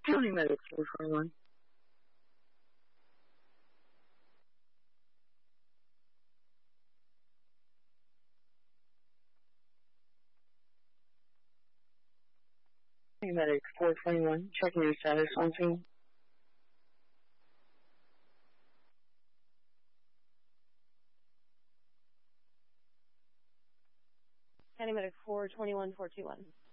County Medic 421. County Medic 421, checking your status on scene. County Medic 421, 421.